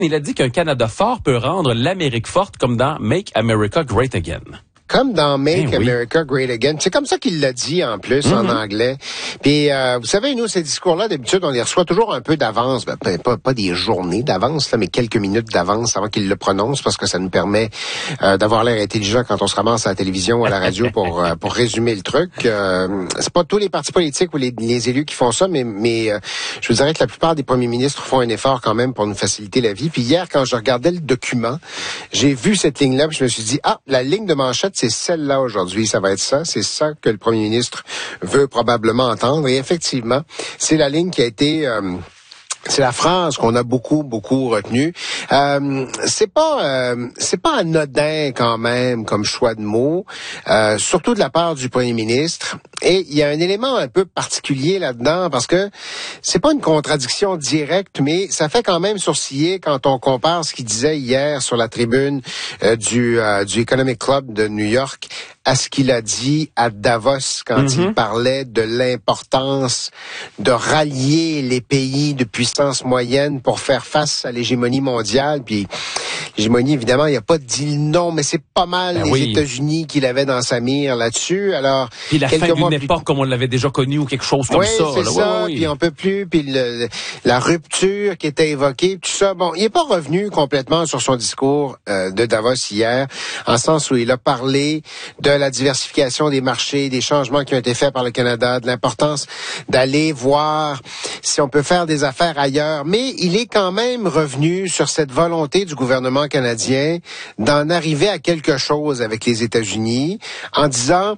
Il a dit qu'un Canada fort peut rendre l'Amérique forte comme dans Make America Great Again. Comme dans Make America Great Again. C'est comme ça qu'il l'a dit en plus en anglais. Puis vous savez, nous, ces discours-là, d'habitude, on les reçoit toujours un peu d'avance. Pas des journées d'avance, là, mais quelques minutes d'avance avant qu'il le prononce, parce que ça nous permet d'avoir l'air intelligent quand on se ramasse à la télévision ou à la radio pour résumer le truc. C'est pas tous les partis politiques ou les élus qui font ça, mais je vous dirais que la plupart des premiers ministres font un effort quand même pour nous faciliter la vie. Puis hier, quand je regardais le document, j'ai vu cette ligne-là, puis je me suis dit, la ligne de manchette, c'est celle-là aujourd'hui, ça va être ça. C'est ça que le premier ministre veut probablement entendre. Et effectivement, c'est la ligne qui a été... c'est la phrase qu'on a beaucoup retenue. C'est pas anodin quand même comme choix de mots, surtout de la part du premier ministre. Et il y a un élément un peu particulier là-dedans parce que c'est pas une contradiction directe, mais ça fait quand même sourciller quand on compare ce qu'il disait hier sur la tribune du Economic Club de New York à ce qu'il a dit à Davos quand il parlait de l'importance de rallier les pays de puissance moyenne pour faire face à l'hégémonie mondiale. Puis l'hégémonie, évidemment, il n'y a pas dit non, mais c'est pas mal les États-Unis qu'il avait dans sa mire là-dessus. Alors, puis la fin d'une époque comme on l'avait déjà connu ou quelque chose comme ça. C'est ça. Puis on peut plus. Puis la rupture qui était évoquée, tout ça. Bon, il n'est pas revenu complètement sur son discours de Davos hier, en sens où il a parlé de la diversification des marchés, des changements qui ont été faits par le Canada, de l'importance d'aller voir si on peut faire des affaires ailleurs. Mais il est quand même revenu sur cette volonté du gouvernement canadien d'en arriver à quelque chose avec les États-Unis en disant...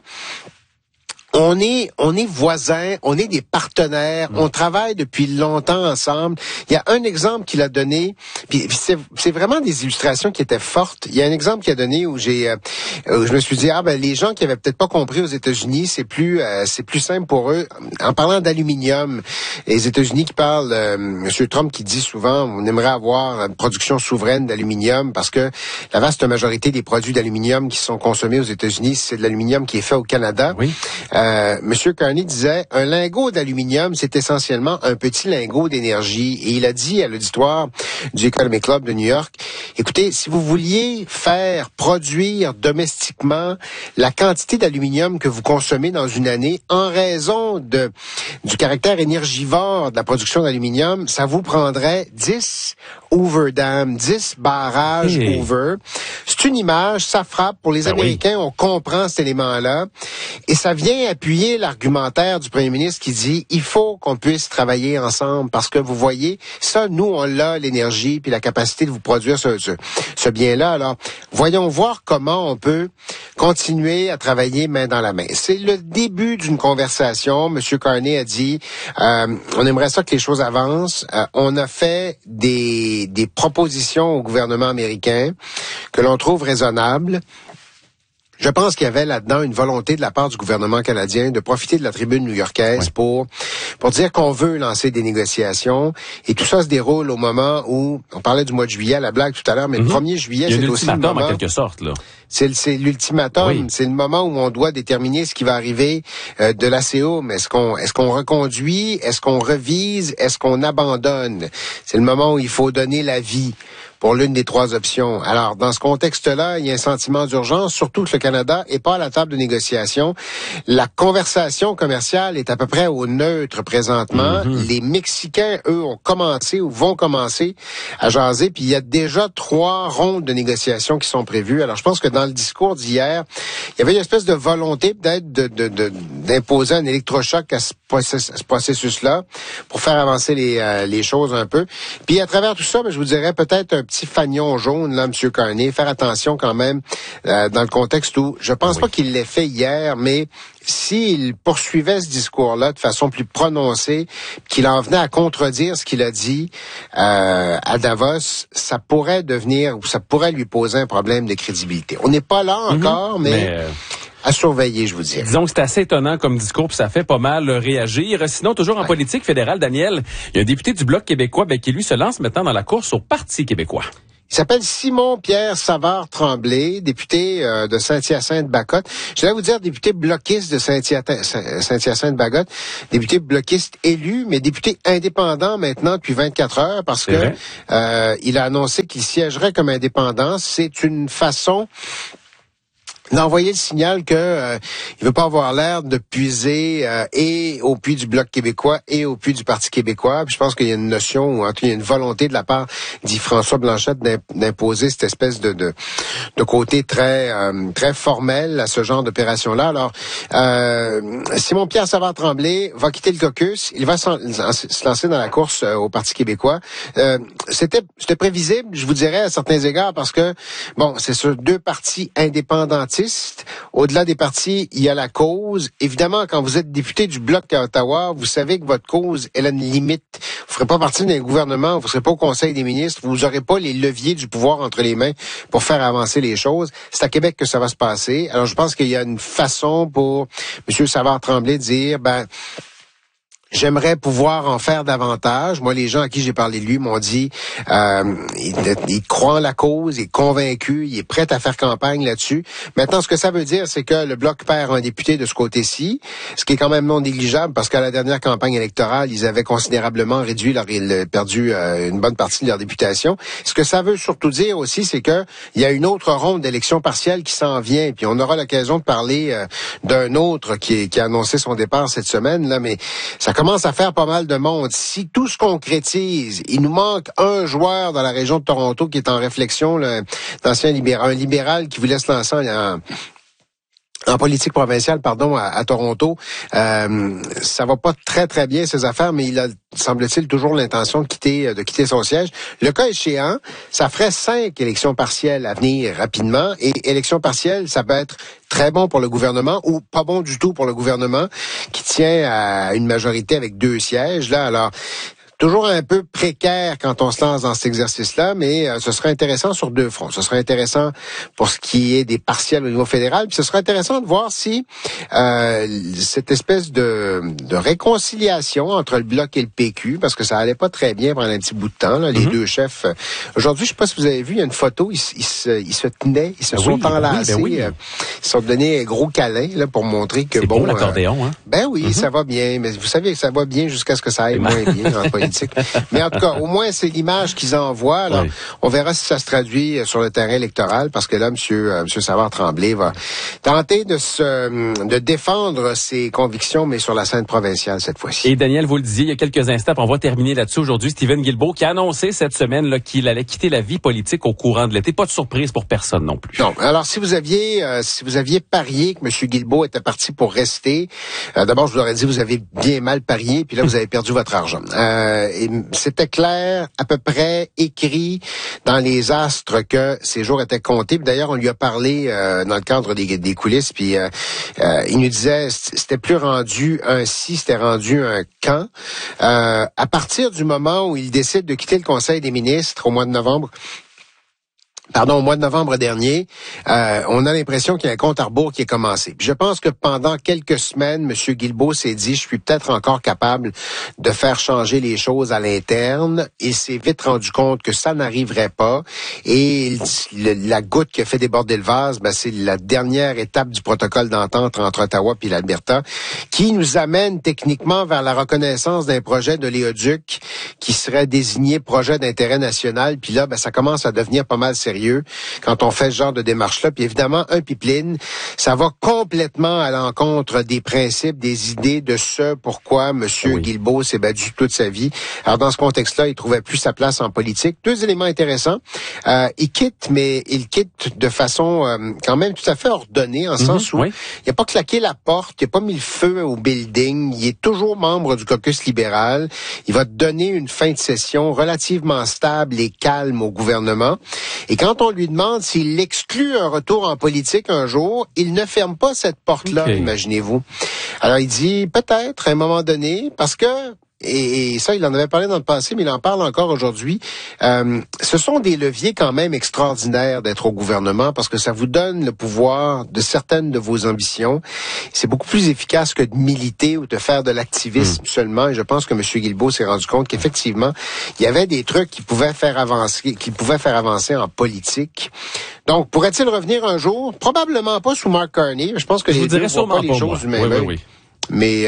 On est voisins, on est des partenaires, on travaille depuis longtemps ensemble. Il y a un exemple qu'il a donné, puis c'est vraiment des illustrations qui étaient fortes. Il y a un exemple qu'il a donné où je me suis dit les gens qui avaient peut-être pas compris aux États-Unis, c'est plus simple pour eux. En parlant d'aluminium, les États-Unis qui parlent, Monsieur Trump qui dit souvent, on aimerait avoir une production souveraine d'aluminium parce que la vaste majorité des produits d'aluminium qui sont consommés aux États-Unis, c'est de l'aluminium qui est fait au Canada. Oui. Monsieur Carney disait, un lingot d'aluminium, c'est essentiellement un petit lingot d'énergie. Et il a dit à l'auditoire du Economic Club de New York, écoutez, si vous vouliez faire produire domestiquement la quantité d'aluminium que vous consommez dans une année, en raison du caractère énergivore de la production d'aluminium, ça vous prendrait 10 Hoover Dam, 10 barrages Hoover. C'est une image, ça frappe. Pour les Américains, on comprend cet élément-là. Et ça vient appuyer l'argumentaire du premier ministre qui dit, il faut qu'on puisse travailler ensemble parce que vous voyez, ça, nous, on l'a, l'énergie puis la capacité de vous produire ce bien-là. Alors, voyons voir comment on peut continuer à travailler main dans la main. C'est le début d'une conversation. Monsieur Carney a dit, on aimerait ça que les choses avancent. On a fait des propositions au gouvernement américain que l'on trouve raisonnables. Je pense qu'il y avait là-dedans une volonté de la part du gouvernement canadien de profiter de la tribune new-yorkaise pour dire qu'on veut lancer des négociations. Et tout ça se déroule au moment où, on parlait du mois de juillet, la blague tout à l'heure, mais le 1er juillet, c'est aussi le moment... en quelque sorte, là. C'est l'ultimatum, c'est le moment où on doit déterminer ce qui va arriver de l'ACO. Mais est-ce qu'on reconduit, est-ce qu'on revise, est-ce qu'on abandonne? C'est le moment où il faut donner l'avis pour l'une des trois options. Alors, dans ce contexte-là, il y a un sentiment d'urgence, surtout que le Canada est pas à la table de négociation. La conversation commerciale est à peu près au neutre présentement. Les Mexicains, eux, ont commencé ou vont commencer à jaser, puis il y a déjà 3 rondes de négociations qui sont prévues. Alors, je pense que dans le discours d'hier, il y avait une espèce de volonté peut-être d'imposer un électrochoc à ce processus-là pour faire avancer les choses un peu. Puis à travers tout ça, je vous dirais peut-être un petit fanion jaune, là, M. Carney. Faire attention quand même dans le contexte où, je pense pas qu'il l'ait fait hier, mais s'il poursuivait ce discours-là de façon plus prononcée, qu'il en venait à contredire ce qu'il a dit à Davos, ça pourrait devenir, ou ça pourrait lui poser un problème de crédibilité. On n'est pas là encore, mais à surveiller, je vous dirais. Disons que c'est assez étonnant comme discours, puis ça fait pas mal réagir. Sinon, toujours en politique fédérale, Daniel, il y a un député du Bloc québécois qui, lui, se lance maintenant dans la course au Parti québécois. Il s'appelle Simon-Pierre Savard-Tremblay, député de Saint-Hyacinthe-Bacotte. Je vais vous dire député bloquiste de Saint-Hyacinthe-Bacotte, député bloquiste élu, mais député indépendant maintenant depuis 24 heures parce que il a annoncé qu'il siégerait comme indépendant. C'est une façon d'envoyer le signal que il veut pas avoir l'air de puiser et au puits du Bloc québécois et au puits du Parti québécois. Puis je pense qu'il y a une notion, ou en tout cas il y a une volonté de la part d'Yves-François Blanchette d'imposer cette espèce de côté très formel à ce genre d'opération-là. Alors, Simon-Pierre Savard-Tremblay va quitter le caucus. Il va se lancer dans la course au Parti québécois. C'était prévisible, je vous dirais, à certains égards, parce que, bon, c'est sur deux partis indépendantistes. Au-delà des partis, il y a la cause. Évidemment, quand vous êtes député du Bloc à Ottawa, vous savez que votre cause, elle a une limite. Vous ne ferez pas partie d'un gouvernement, vous ne serez pas au Conseil des ministres, vous n'aurez pas les leviers du pouvoir entre les mains pour faire avancer les choses. C'est à Québec que ça va se passer. Alors, je pense qu'il y a une façon pour M. Savard-Tremblay de dire, j'aimerais pouvoir en faire davantage. Moi, les gens à qui j'ai parlé de lui m'ont dit il croit en la cause, il est convaincu, il est prêt à faire campagne là-dessus. Maintenant, ce que ça veut dire, c'est que le Bloc perd un député de ce côté-ci, ce qui est quand même non négligeable parce qu'à la dernière campagne électorale, ils avaient considérablement réduit perdu une bonne partie de leur députation. Ce que ça veut surtout dire aussi, c'est que il y a une autre ronde d'élections partielles qui s'en vient, puis on aura l'occasion de parler d'un autre qui a annoncé son départ cette semaine, là, mais ça commence à faire pas mal de monde. Si tout se concrétise, il nous manque un joueur dans la région de Toronto qui est en réflexion, un libéral qui voulait se lancer en politique provinciale, à Toronto. Ça va pas très, très bien, ses affaires, mais il a, semble-t-il, toujours l'intention de quitter son siège. Le cas échéant, ça ferait 5 élections partielles à venir rapidement. Et élections partielles, ça peut être très bon pour le gouvernement ou pas bon du tout pour le gouvernement qui tient à une majorité avec 2 sièges. Là, alors, toujours un peu précaire quand on se lance dans cet exercice-là, mais ce serait intéressant sur 2 fronts. Ce serait intéressant pour ce qui est des partiels au niveau fédéral, puis ce serait intéressant de voir si cette espèce de réconciliation entre le Bloc et le PQ, parce que ça allait pas très bien pendant un petit bout de temps, là, les deux chefs. Aujourd'hui, je sais pas si vous avez vu, il y a une photo, ils se tenaient, ils se sont enlacés, ils se sont donné un gros câlin là pour montrer que c'est bon l'accordéon, hein. Ben oui, ça va bien, mais vous savez que ça va bien jusqu'à ce que ça aille moins bien en politique. Mais en tout cas, au moins, c'est l'image qu'ils envoient. Alors, on verra si ça se traduit sur le terrain électoral, parce que là, monsieur Savard-Tremblay va tenter de défendre ses convictions, mais sur la scène provinciale cette fois-ci. Et Daniel, vous le disiez il y a quelques instants, on va terminer là-dessus aujourd'hui. Stephen Guilbeault qui a annoncé cette semaine là, qu'il allait quitter la vie politique au courant de l'été. Pas de surprise pour personne non plus. Non. Alors, si vous aviez parié que M. Guilbeault était parti pour rester, d'abord, je vous aurais dit, vous avez bien mal parié, puis là, vous avez perdu votre argent. Et c'était clair, à peu près écrit dans les astres que ces jours étaient comptés. Puis d'ailleurs, on lui a parlé dans le cadre des coulisses, puis il nous disait c'était plus rendu un si, c'était rendu un quand. À partir du moment où il décide de quitter le Conseil des ministres au mois de novembre dernier, on a l'impression qu'il y a un compte à rebours qui est commencé. Puis je pense que pendant quelques semaines, M. Guilbeault s'est dit, je suis peut-être encore capable de faire changer les choses à l'interne. Il s'est vite rendu compte que ça n'arriverait pas. Et la goutte qui a fait déborder le vase, c'est la dernière étape du protocole d'entente entre Ottawa et l'Alberta, qui nous amène techniquement vers la reconnaissance d'un projet de l'éoduc qui serait désigné projet d'intérêt national. Puis là, ça commence à devenir pas mal sérieux quand on fait ce genre de démarche-là. Puis évidemment, un pipeline, ça va complètement à l'encontre des principes, des idées de ce pourquoi M. Guilbeault s'est battu toute sa vie. Alors dans ce contexte-là, il trouvait plus sa place en politique. 2 éléments intéressants. Il quitte, mais il quitte de façon quand même tout à fait ordonnée, en sens où il n'a pas claqué la porte, il n'a pas mis le feu au building, il est toujours membre du caucus libéral. Il va donner une fin de session relativement stable et calme au gouvernement. Et quand on lui demande s'il exclut un retour en politique un jour, il ne ferme pas cette porte-là, imaginez-vous. Alors il dit peut-être à un moment donné, parce que et ça, il en avait parlé dans le passé, mais il en parle encore aujourd'hui. Ce sont des leviers quand même extraordinaires d'être au gouvernement parce que ça vous donne le pouvoir de certaines de vos ambitions. C'est beaucoup plus efficace que de militer ou de faire de l'activisme seulement. Et je pense que M. Guilbeault s'est rendu compte qu'effectivement, il y avait des trucs qu'il pouvait faire avancer en politique. Donc, pourrait-il revenir un jour? Probablement pas sous Mark Carney. Je pense que les deux ne voient pas les choses du même œil. Mais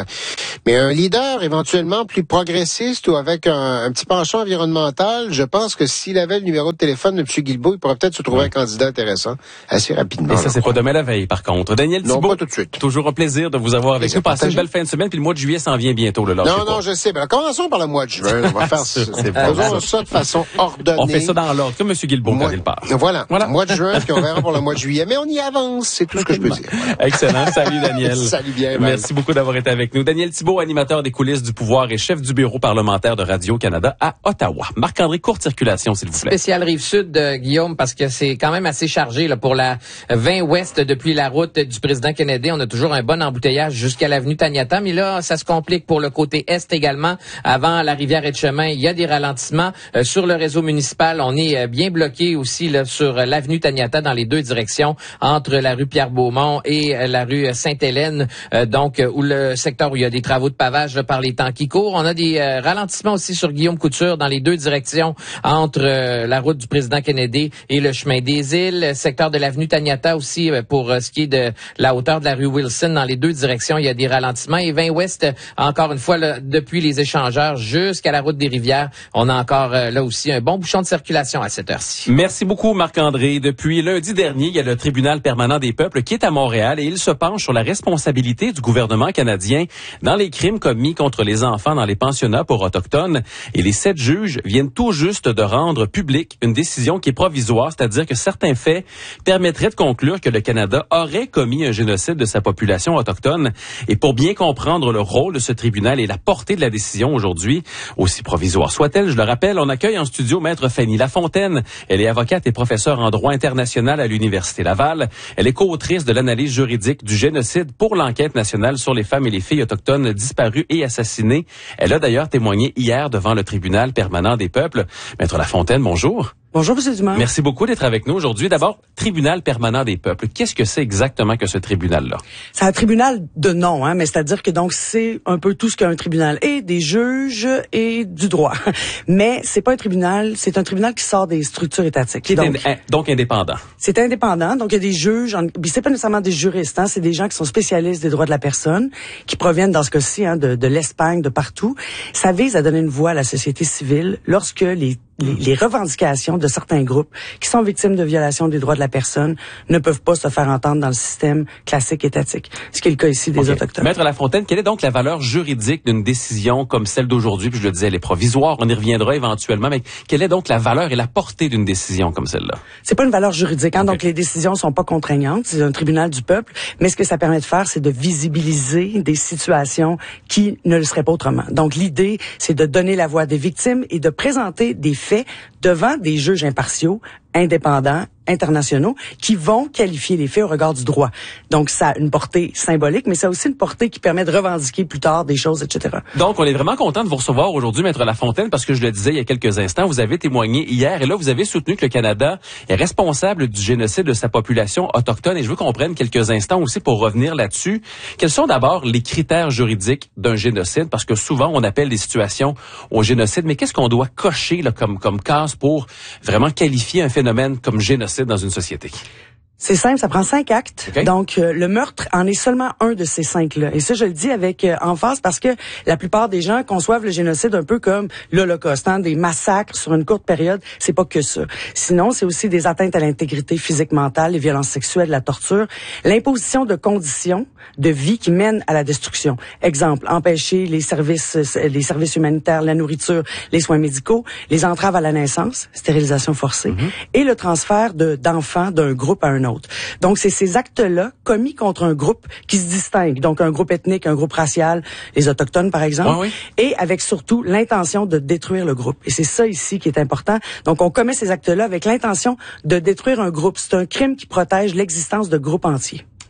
un leader éventuellement plus progressiste ou avec un petit penchant environnemental, je pense que s'il avait le numéro de téléphone de M. Guilbeault, il pourrait peut-être se trouver un candidat intéressant assez rapidement. Et ça, c'est pas demain la veille, par contre. Daniel Thibault, non, pas tout de suite. Toujours un plaisir de vous avoir avec nous. Passez une belle fin de semaine, puis le mois de juillet s'en vient bientôt. Non, je sais. Ben, commençons par le mois de juin. On va faire faisons ça de façon ordonnée. On fait ça dans l'ordre, comme M. Guilbeault quand il part. Voilà. Mois de juin, puis on verra pour le mois de juillet. Mais on y avance, c'est tout ce que je peux dire. Excellent. Salut, Daniel. Salut bien. Merci beaucoup d'avoir été avec nous. Daniel Thibault, animateur des coulisses du pouvoir et chef du bureau parlementaire de Radio-Canada à Ottawa. Marc-André, courte circulation, s'il vous plaît. Spécial Rive-Sud, Guillaume, parce que c'est quand même assez chargé là, pour la 20 Ouest depuis la route du président Kennedy. On a toujours un bon embouteillage jusqu'à l'avenue Taniata, mais là, ça se complique pour le côté Est également. Avant la rivière Etchemin, il y a des ralentissements. Sur le réseau municipal, on est bien bloqué aussi là, sur l'avenue Taniata dans les deux directions, entre la rue Pierre-Beaumont et la rue Sainte-Hélène, donc où le secteur où il y a des travaux de pavage là, par les temps qui courent. On a des ralentissements aussi sur Guillaume Couture dans les deux directions entre la route du président Kennedy et le chemin des Îles. Secteur de l'avenue Taniata aussi pour ce qui est de la hauteur de la rue Wilson dans les deux directions, il y a des ralentissements. Et 20 Ouest, encore une fois, là, depuis les échangeurs jusqu'à la route des Rivières, on a encore là aussi un bon bouchon de circulation à cette heure-ci. Merci beaucoup Marc-André. Depuis lundi dernier, il y a le tribunal permanent des peuples qui est à Montréal et il se penche sur la responsabilité du gouvernement canadien dans les crimes commis contre les enfants dans les pensionnats pour autochtones. Et les 7 juges viennent tout juste de rendre publique une décision qui est provisoire, c'est-à-dire que certains faits permettraient de conclure que le Canada aurait commis un génocide de sa population autochtone. Et pour bien comprendre le rôle de ce tribunal et la portée de la décision aujourd'hui, aussi provisoire soit-elle, je le rappelle, on accueille en studio Maître Fanny Lafontaine. Elle est avocate et professeure en droit international à l'Université Laval. Elle est co-autrice de l'analyse juridique du génocide pour l'enquête nationale sur les femmes et les filles autochtones disparues et assassinées. Elle a d'ailleurs témoigné hier devant le tribunal permanent des peuples. Maître Lafontaine, bonjour. Bonjour, M. Dumont. Merci beaucoup d'être avec nous aujourd'hui. D'abord, tribunal permanent des peuples. Qu'est-ce que c'est exactement que ce tribunal-là? C'est un tribunal de nom, mais c'est-à-dire que donc c'est un peu tout ce qu'un tribunal est, des juges et du droit. Mais c'est pas un tribunal, c'est un tribunal qui sort des structures étatiques. Donc indépendant. C'est indépendant, donc il y a des juges, c'est pas nécessairement des juristes, c'est des gens qui sont spécialistes des droits de la personne, qui proviennent dans ce cas-ci de l'Espagne, de partout. Ça vise à donner une voix à la société civile lorsque les revendications de certains groupes qui sont victimes de violations des droits de la personne ne peuvent pas se faire entendre dans le système classique étatique. Ce qui est le cas ici des Autochtones. Maître Lafontaine, quelle est donc la valeur juridique d'une décision comme celle d'aujourd'hui? Puis je le disais, elle est provisoire, on y reviendra éventuellement, mais quelle est donc la valeur et la portée d'une décision comme celle-là? C'est pas une valeur juridique, donc les décisions sont pas contraignantes, c'est un tribunal du peuple, mais ce que ça permet de faire, c'est de visibiliser des situations qui ne le seraient pas autrement. Donc l'idée, c'est de donner la voix des victimes et de présenter des faits devant des juges impartiaux, indépendants, internationaux, qui vont qualifier les faits au regard du droit. Donc, ça a une portée symbolique, mais ça a aussi une portée qui permet de revendiquer plus tard des choses, etc. Donc, on est vraiment content de vous recevoir aujourd'hui, Maître Lafontaine, parce que je le disais il y a quelques instants, vous avez témoigné hier, et là, vous avez soutenu que le Canada est responsable du génocide de sa population autochtone, et je veux qu'on prenne quelques instants aussi pour revenir là-dessus. Quels sont d'abord les critères juridiques d'un génocide? Parce que souvent, on appelle des situations au génocide, mais qu'est-ce qu'on doit cocher là, comme case pour vraiment qualifier un phénomène comme génocide dans une société? C'est simple, ça prend 5 actes. Okay. Donc, le meurtre en est seulement un de ces 5-là. Et ça, je le dis avec emphase parce que la plupart des gens conçoivent le génocide un peu comme l'Holocauste, des massacres sur une courte période. C'est pas que ça. Sinon, c'est aussi des atteintes à l'intégrité physique, mentale, les violences sexuelles, la torture, l'imposition de conditions de vie qui mènent à la destruction. Exemple, empêcher les services humanitaires, la nourriture, les soins médicaux, les entraves à la naissance, stérilisation forcée, et le transfert d'enfants d'un groupe à un autre. Donc, c'est ces actes-là commis contre un groupe qui se distingue. Donc, un groupe ethnique, un groupe racial, les Autochtones, par exemple, et avec surtout l'intention de détruire le groupe. Et c'est ça ici qui est important. Donc, on commet ces actes-là avec l'intention de détruire un groupe. C'est un crime qui protège l'existence de groupes entiers.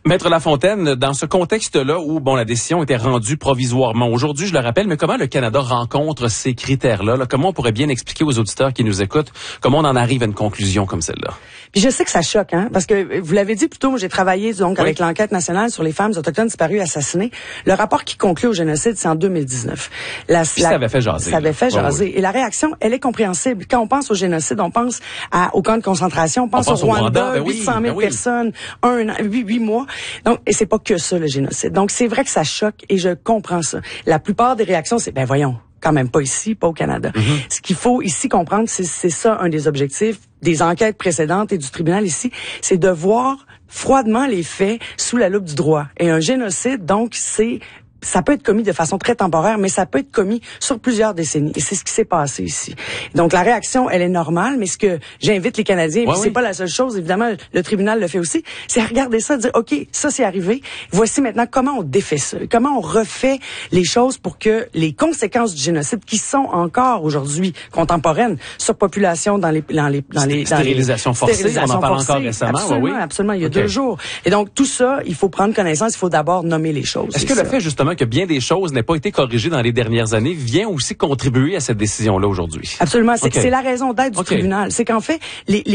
Maître Lafontaine, dans ce contexte-là où, la décision était rendue provisoirement aujourd'hui, je le rappelle, mais comment le Canada rencontre ces critères-là? Là? Comment on pourrait bien expliquer aux auditeurs qui nous écoutent comment on en arrive à une conclusion comme celle-là? Puis je sais que ça choque, parce que vous l'avez dit plus tôt, moi j'ai travaillé avec l'enquête nationale sur les femmes autochtones disparues et assassinées. Le rapport qui conclut au génocide, c'est en 2019. Ça avait fait jaser. Ça avait fait jaser. Oui. Et la réaction, elle est compréhensible. Quand on pense au génocide, on pense au camp de concentration, on pense au Rwanda, 800 000 personnes, 8 mois. Donc, et c'est pas que ça, le génocide. Donc, c'est vrai que ça choque et je comprends ça. La plupart des réactions, c'est, voyons, quand même pas ici, pas au Canada. Ce qu'il faut ici comprendre, c'est ça un des objectifs des enquêtes précédentes et du tribunal ici, c'est de voir froidement les faits sous la loupe du droit. Et un génocide, donc, ça peut être commis de façon très temporaire, mais ça peut être commis sur plusieurs décennies. Et c'est ce qui s'est passé ici. Donc, la réaction, elle est normale, mais ce que j'invite les Canadiens, c'est pas la seule chose, évidemment, le tribunal le fait aussi, c'est à regarder ça, dire, OK, ça c'est arrivé, voici maintenant comment on défait ça, comment on refait les choses pour que les conséquences du génocide, qui sont encore aujourd'hui contemporaines, surpopulation dans les stérilisation forcée, on en parle encore récemment. Absolument, il y a 2 jours. Et donc, tout ça, il faut prendre connaissance, il faut d'abord nommer les choses. Est-ce que le fait, justement, que bien des choses n'aient pas été corrigées dans les dernières années vient aussi contribuer à cette décision-là aujourd'hui? Absolument. C'est la raison d'être du tribunal. C'est qu'en fait,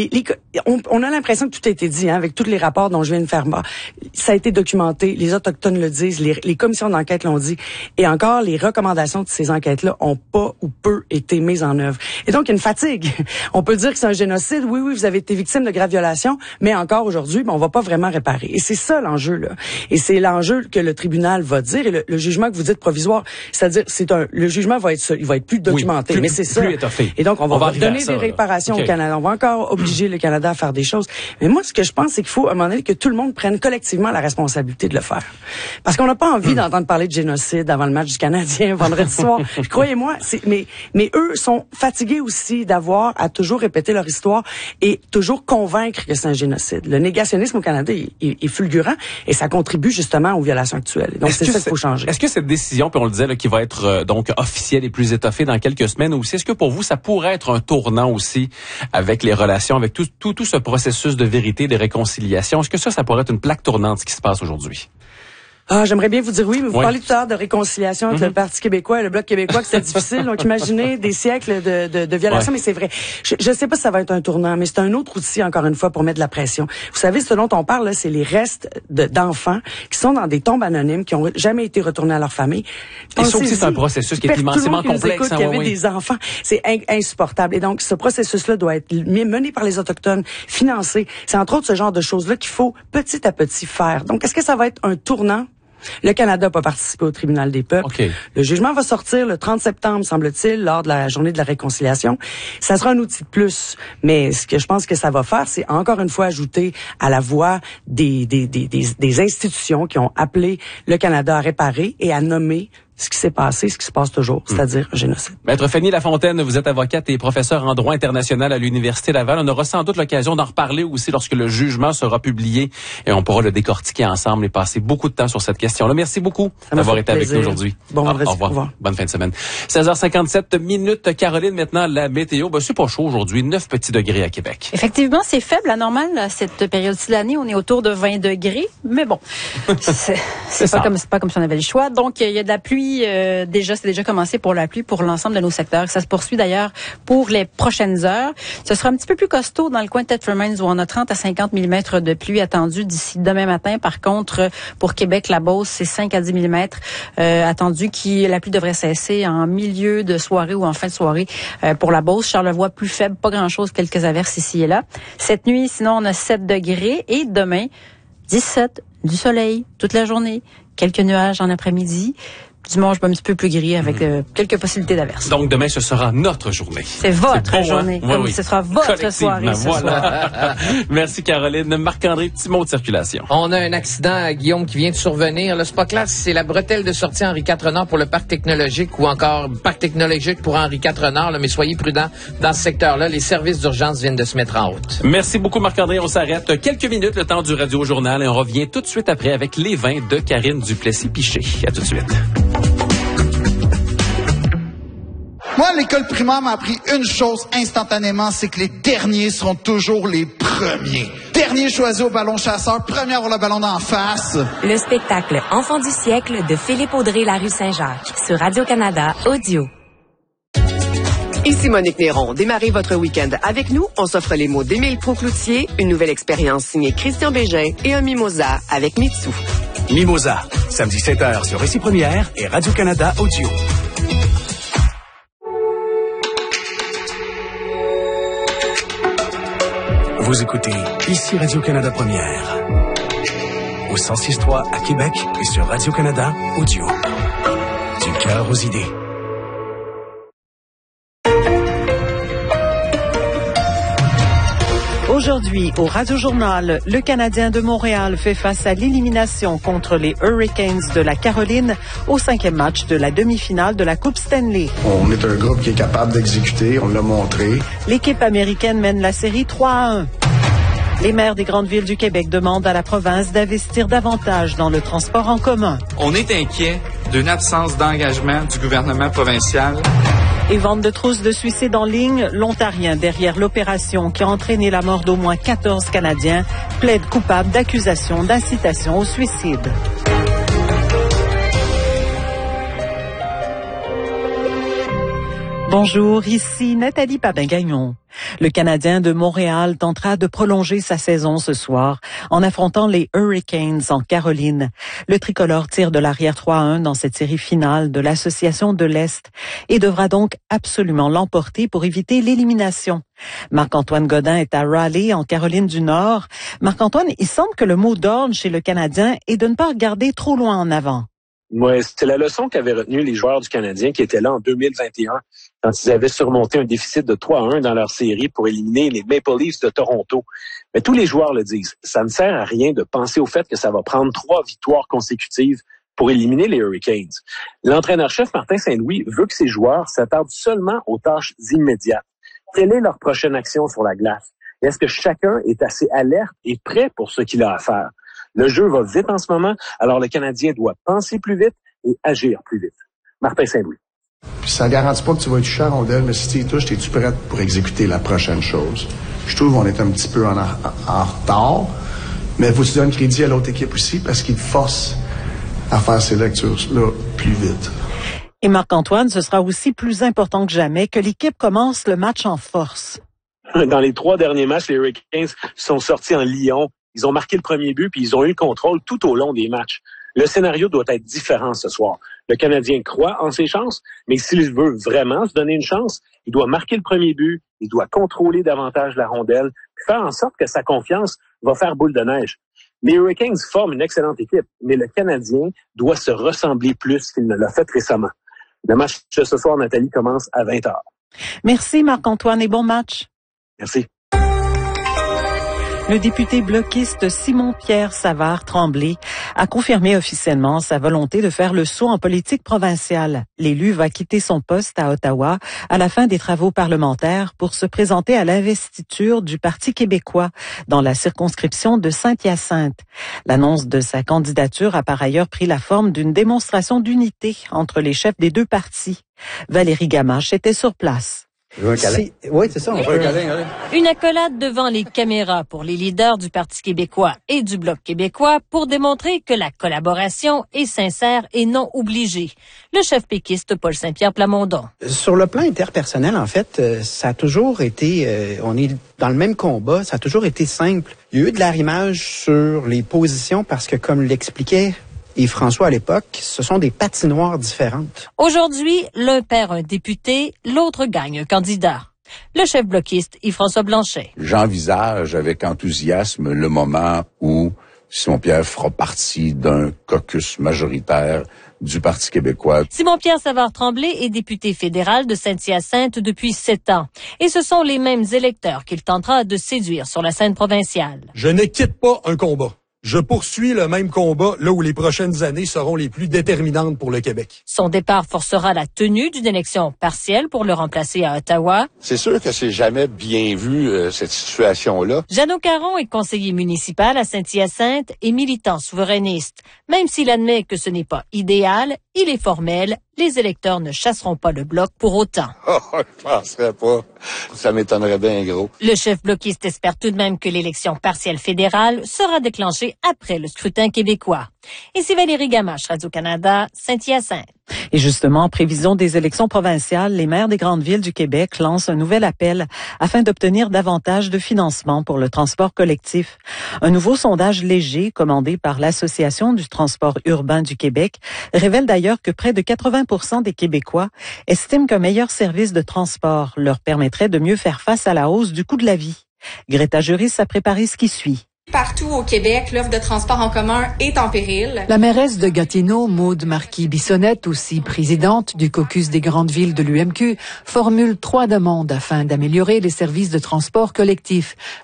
on a l'impression que tout a été dit, avec tous les rapports dont je viens de faire. Ça a été documenté. Les Autochtones le disent. Les commissions d'enquête l'ont dit. Et encore, les recommandations de ces enquêtes-là ont pas ou peu été mises en œuvre. Et donc, il y a une fatigue. On peut dire que c'est un génocide. Oui, vous avez été victime de graves violations, mais encore aujourd'hui, on va pas vraiment réparer. Et c'est ça l'enjeu, là. Et c'est l'enjeu que le tribunal va dire. Et le jugement que vous dites provisoire, c'est-à-dire le jugement va être plus documenté, mais c'est ça. Plus étoffé. Et donc on va donner des réparations au Canada, on va encore obliger le Canada à faire des choses. Mais moi ce que je pense c'est qu'il faut à un moment donné que tout le monde prenne collectivement la responsabilité de le faire. Parce qu'on n'a pas envie d'entendre parler de génocide avant le match du Canadien vendredi soir. Croyez-moi, mais eux sont fatigués aussi d'avoir à toujours répéter leur histoire et toujours convaincre que c'est un génocide. Le négationnisme au Canada est fulgurant et ça contribue justement aux violations actuelles. Donc c'est ça qu'il faut changer. Est-ce que cette décision, puis on le disait, qui va être donc officielle et plus étoffée dans quelques semaines aussi, est-ce que pour vous, ça pourrait être un tournant aussi avec les relations, avec tout ce processus de vérité, de réconciliation? Est-ce que ça pourrait être une plaque tournante, ce qui se passe aujourd'hui? J'aimerais bien vous dire oui, mais vous parlez tout à l'heure de réconciliation entre le Parti québécois et le Bloc québécois, que c'était difficile. Donc, imaginez des siècles de violation, mais c'est vrai. Je sais pas si ça va être un tournant, mais c'est un autre outil, encore une fois, pour mettre de la pression. Vous savez, ce dont on parle, là, c'est les restes d'enfants qui sont dans des tombes anonymes, qui ont jamais été retournés à leur famille. Et ça aussi, c'est un processus qui est immensément complexe. Il y avait des enfants. C'est insupportable. Et donc, ce processus-là doit être mené par les Autochtones, financé. C'est entre autres ce genre de choses-là qu'il faut petit à petit faire. Donc, est-ce que ça va être un tournant? Le Canada n'a pas participé au tribunal des peuples. Okay. Le jugement va sortir le 30 septembre, semble-t-il, lors de la journée de la réconciliation. Ça sera un outil de plus. Mais ce que je pense que ça va faire, c'est encore une fois ajouter à la voix des institutions qui ont appelé le Canada à réparer et à nommer ce qui s'est passé, ce qui se passe toujours, c'est-à-dire un génocide. Maître Fanny Lafontaine, vous êtes avocate et professeure en droit international à l'Université Laval. On aura sans doute l'occasion d'en reparler aussi lorsque le jugement sera publié et on pourra le décortiquer ensemble et passer beaucoup de temps sur cette question-là. Merci beaucoup d'avoir été avec nous aujourd'hui. Bon vendredi. Au revoir. Bonne fin de semaine. 16h57 Caroline, maintenant la météo. C'est pas chaud aujourd'hui, 9 petits degrés à Québec. Effectivement, c'est faible, la normale, cette période-ci de l'année. On est autour de 20 degrés, mais bon, c'est pas comme si on avait le choix. Donc, il y a de la pluie. C'est déjà commencé pour la pluie pour l'ensemble de nos secteurs. Ça se poursuit d'ailleurs pour les prochaines heures. Ce sera un petit peu plus costaud dans le coin de Thetford Mines où on a 30 à 50 mm de pluie attendue d'ici demain matin. Par contre, pour Québec, la Beauce, c'est 5 à 10 mm attendu la pluie devrait cesser en milieu de soirée ou en fin de soirée pour la Beauce. Charlevoix, plus faible, pas grand-chose, quelques averses ici et là. Cette nuit, sinon, on a 7 degrés et demain, 17, du soleil toute la journée, quelques nuages en après-midi. Dimanche, un petit peu plus gris avec quelques possibilités d'averses. Donc, demain, ce sera notre journée. C'est votre journée. Hein? Oui. Ce sera votre soirée ce soir. Merci, Caroline. Marc-André, petit mot de circulation. On a un accident, Guillaume, qui vient de survenir. Là, c'est pas clair si c'est la bretelle de sortie Henri IV Nord pour le parc technologique ou encore parc technologique pour Henri IV Nord. Là, mais soyez prudents dans ce secteur-là. Les services d'urgence viennent de se mettre en route. Merci beaucoup, Marc-André. On s'arrête quelques minutes, le temps du Radio-Journal, et on revient tout de suite après avec les vins de Karine Duplessis-Piché. À tout de suite. Moi, l'école primaire m'a appris une chose instantanément, c'est que les derniers seront toujours les premiers. Dernier choisi au ballon chasseur, premier à avoir le ballon d'en face. Le spectacle Enfant du siècle de Philippe Audrey, la rue Saint-Jacques, sur Radio-Canada Audio. Ici Monique Néron. Démarrez votre week-end avec nous. On s'offre les mots d'Émile Proulx-Cloutier, une nouvelle expérience signée Christian Bégin et un mimosa avec Mitsu. Mimosa, samedi 7h sur Récit Première et Radio-Canada Audio. Vous écoutez ici Radio-Canada Première. Au 106.3 à Québec et sur Radio-Canada Audio. Du cœur aux idées. Aujourd'hui, au Radio-Journal, le Canadien de Montréal fait face à l'élimination contre les Hurricanes de la Caroline au 5e match de la demi-finale de la Coupe Stanley. On est un groupe qui est capable d'exécuter, on l'a montré. L'équipe américaine mène la série 3-1. Les maires des grandes villes du Québec demandent à la province d'investir davantage dans le transport en commun. On est inquiet d'une absence d'engagement du gouvernement provincial. Et vente de trousses de suicide en ligne, l'Ontarien derrière l'opération qui a entraîné la mort d'au moins 14 Canadiens plaide coupable d'accusations d'incitation au suicide. Bonjour, ici Nathalie Papin-Gagnon. Le Canadien de Montréal tentera de prolonger sa saison ce soir en affrontant les Hurricanes en Caroline. Le tricolore tire de l'arrière 3-1 dans cette série finale de l'Association de l'Est et devra donc absolument l'emporter pour éviter l'élimination. Marc-Antoine Godin est à Raleigh en Caroline du Nord. Marc-Antoine, il semble que le mot d'ordre chez le Canadien est de ne pas regarder trop loin en avant. Ouais, c'était la leçon qu'avaient retenue les joueurs du Canadien qui étaient là en 2021 quand ils avaient surmonté un déficit de 3-1 dans leur série pour éliminer les Maple Leafs de Toronto. Mais tous les joueurs le disent. Ça ne sert à rien de penser au fait que ça va prendre 3 victoires consécutives pour éliminer les Hurricanes. L'entraîneur-chef Martin Saint-Louis veut que ses joueurs s'attardent seulement aux tâches immédiates. Quelle est leur prochaine action sur la glace? Est-ce que chacun est assez alerte et prêt pour ce qu'il a à faire? Le jeu va vite en ce moment, alors le Canadien doit penser plus vite et agir plus vite. Martin Saint-Louis. Puis ça garantit pas que tu vas être touché à rondelle, mais si tu y touches, es-tu prête pour exécuter la prochaine chose? Je trouve qu'on est un petit peu en retard, mais il faut que tu donnes crédit à l'autre équipe aussi parce qu'ils te forcent à faire ces lectures-là plus vite. Et Marc-Antoine, ce sera aussi plus important que jamais que l'équipe commence le match en force. Dans les 3 derniers matchs, les Hurricanes sont sortis en Lyon. Ils ont marqué le premier but, puis ils ont eu le contrôle tout au long des matchs. Le scénario doit être différent ce soir. Le Canadien croit en ses chances, mais s'il veut vraiment se donner une chance, il doit marquer le premier but, il doit contrôler davantage la rondelle, puis faire en sorte que sa confiance va faire boule de neige. Les Hurricanes forment une excellente équipe, mais le Canadien doit se ressembler plus qu'il ne l'a fait récemment. Le match de ce soir, Nathalie, commence à 20h. Merci Marc-Antoine et bon match. Merci. Le député bloquiste Simon-Pierre Savard-Tremblay a confirmé officiellement sa volonté de faire le saut en politique provinciale. L'élu va quitter son poste à Ottawa à la fin des travaux parlementaires pour se présenter à l'investiture du Parti québécois dans la circonscription de Saint-Hyacinthe. L'annonce de sa candidature a par ailleurs pris la forme d'une démonstration d'unité entre les chefs des 2 partis. Valérie Gamache était sur place. Oui, c'est ça. On veut un câlin. Une accolade devant les caméras pour les leaders du Parti québécois et du Bloc québécois pour démontrer que la collaboration est sincère et non obligée. Le chef péquiste Paul Saint-Pierre Plamondon. Sur le plan interpersonnel, en fait, ça a toujours été, on est dans le même combat, ça a toujours été simple. Il y a eu de l'arrimage sur les positions parce que, comme l'expliquait et François à l'époque, ce sont des patinoires différentes. Aujourd'hui, l'un perd un député, l'autre gagne un candidat. Le chef bloquiste Yves-François Blanchet. J'envisage avec enthousiasme le moment où Simon-Pierre fera partie d'un caucus majoritaire du Parti québécois. Simon-Pierre Savard-Tremblay est député fédéral de Saint-Hyacinthe depuis 7 ans. Et ce sont les mêmes électeurs qu'il tentera de séduire sur la scène provinciale. Je ne quitte pas un combat. Je poursuis le même combat là où les prochaines années seront les plus déterminantes pour le Québec. Son départ forcera la tenue d'une élection partielle pour le remplacer à Ottawa. C'est sûr que c'est jamais bien vu, cette situation-là. Jeannot Caron est conseiller municipal à Saint-Hyacinthe et militant souverainiste. Même s'il admet que ce n'est pas idéal, il est formel, les électeurs ne chasseront pas le Bloc pour autant. Je penserais pas. Ça m'étonnerait bien gros. Le chef bloquiste espère tout de même que l'élection partielle fédérale sera déclenchée après le scrutin québécois. Ici Valérie Gamache, Radio-Canada, Saint-Hyacinthe. Et justement, en prévision des élections provinciales, les maires des grandes villes du Québec lancent un nouvel appel afin d'obtenir davantage de financement pour le transport collectif. Un nouveau sondage léger commandé par l'Association du transport urbain du Québec révèle d'ailleurs que près de 80% des Québécois estiment qu'un meilleur service de transport leur permettrait de mieux faire face à la hausse du coût de la vie. Greta Juris a préparé ce qui suit. Partout au Québec, l'offre de transport en commun est en péril. La mairesse de Gatineau, Maude Marquis-Bissonnette, aussi présidente du caucus des grandes villes de l'UMQ, formule 3 demandes afin d'améliorer les services de transport collectif.